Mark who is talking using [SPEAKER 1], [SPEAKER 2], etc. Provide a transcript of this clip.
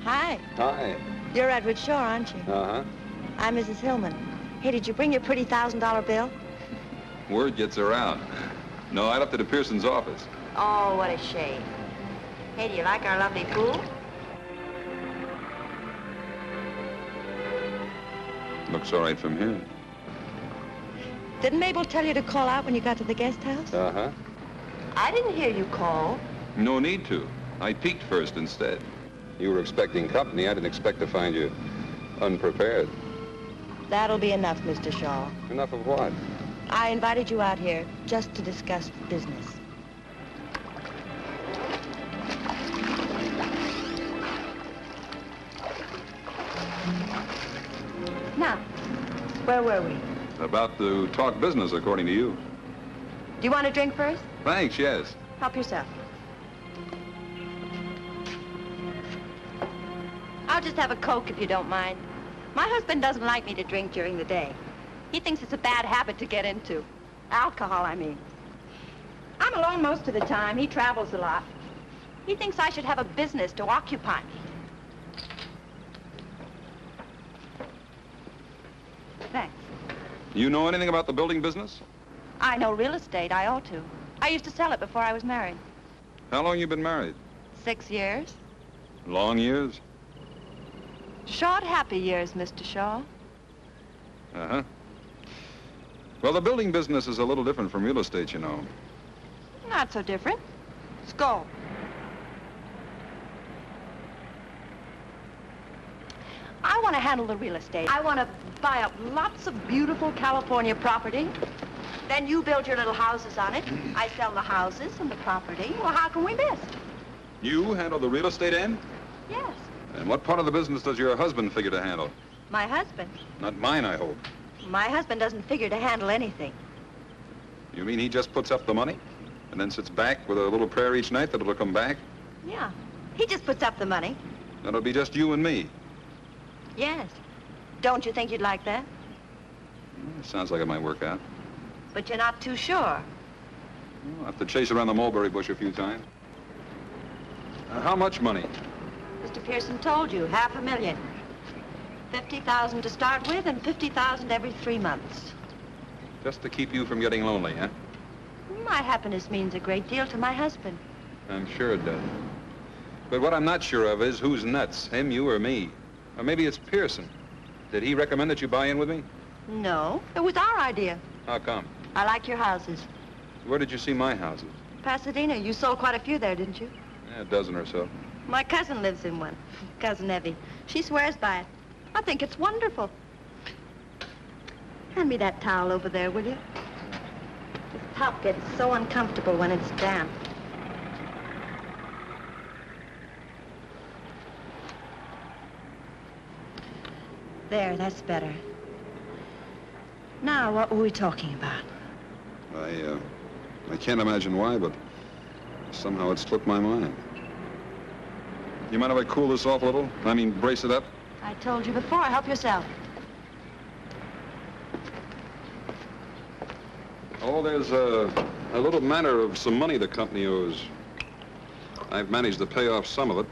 [SPEAKER 1] Hi.
[SPEAKER 2] Hi.
[SPEAKER 1] You're Edward Shore, aren't you?
[SPEAKER 2] Uh-huh.
[SPEAKER 1] I'm Mrs. Hillman. Hey, did you bring your pretty $1,000 bill?
[SPEAKER 2] Word gets around. No, I left it at Pearson's office.
[SPEAKER 1] Oh, what a shame. Hey, do you like our lovely pool?
[SPEAKER 2] Looks all right from here.
[SPEAKER 1] Didn't Mabel tell you to call out when you got to the guest house?
[SPEAKER 2] Uh-huh.
[SPEAKER 1] I didn't hear you call.
[SPEAKER 2] No need to. I peeked first instead. You were expecting company. I didn't expect to find you unprepared.
[SPEAKER 1] That'll be enough, Mr. Shaw.
[SPEAKER 2] Enough of what?
[SPEAKER 1] I invited you out here just to discuss business. Now, where were we?
[SPEAKER 2] About to talk business, according to you.
[SPEAKER 1] Do you want a drink first?
[SPEAKER 2] Thanks, yes.
[SPEAKER 1] Help yourself. I'll just have a Coke if you don't mind. My husband doesn't like me to drink during the day. He thinks it's a bad habit to get into. Alcohol, I mean. I'm alone most of the time. He travels a lot. He thinks I should have a business to occupy me. Thanks.
[SPEAKER 2] You know anything about the building business?
[SPEAKER 1] I know real estate. I ought to. I used to sell it before I was married.
[SPEAKER 2] How long you been married?
[SPEAKER 1] 6 years.
[SPEAKER 2] Long years?
[SPEAKER 1] Short, happy years, Mr. Shaw.
[SPEAKER 2] Uh-huh. Well, the building business is a little different from real estate, you know.
[SPEAKER 1] Not so different. Skull. I want to handle the real estate. I want to buy up lots of beautiful California property. Then you build your little houses on it. I sell the houses and the property. Well, how can we miss?
[SPEAKER 2] You handle the real estate end?
[SPEAKER 1] Yes.
[SPEAKER 2] And what part of the business does your husband figure to handle?
[SPEAKER 1] My husband.
[SPEAKER 2] Not mine, I hope.
[SPEAKER 1] My husband doesn't figure to handle anything.
[SPEAKER 2] You mean he just puts up the money and then sits back with a little prayer each night that it'll come back?
[SPEAKER 1] Yeah. He just puts up the money.
[SPEAKER 2] That'll be just you and me.
[SPEAKER 1] Yes. Don't you think you'd like that?
[SPEAKER 2] Sounds like it might work out.
[SPEAKER 1] But you're not too sure.
[SPEAKER 2] I'll have to chase around the mulberry bush a few times. How much money?
[SPEAKER 1] Mr. Pearson told you, $500,000. 50,000 to start with and 50,000 every 3 months.
[SPEAKER 2] Just to keep you from getting lonely, huh?
[SPEAKER 1] My happiness means a great deal to my husband.
[SPEAKER 2] I'm sure it does. But what I'm not sure of is who's nuts, him, you, or me. Or maybe it's Pearson. Did he recommend that you buy in with me?
[SPEAKER 1] No, it was our idea.
[SPEAKER 2] How come?
[SPEAKER 1] I like your houses.
[SPEAKER 2] Where did you see my houses?
[SPEAKER 1] Pasadena, you sold quite a few there, didn't you?
[SPEAKER 2] Yeah, a dozen or so.
[SPEAKER 1] My cousin lives in one, Cousin Evie. She swears by it. I think it's wonderful. Hand me that towel over there, will you? This top gets so uncomfortable when it's damp. There, that's better. Now, what were we talking about?
[SPEAKER 2] I can't imagine why, but somehow it slipped my mind. You mind if I cool this off a little? I mean, brace it up?
[SPEAKER 1] I told you before, help yourself.
[SPEAKER 2] Oh, there's a little matter of some money the company owes. I've managed to pay off some of it.